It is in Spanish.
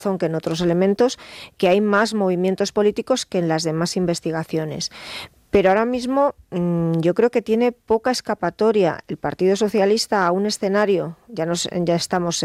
que en otros elementos, que hay más movimientos políticos que en las demás investigaciones. Pero ahora mismo yo creo que tiene poca escapatoria el Partido Socialista a un escenario, ya estamos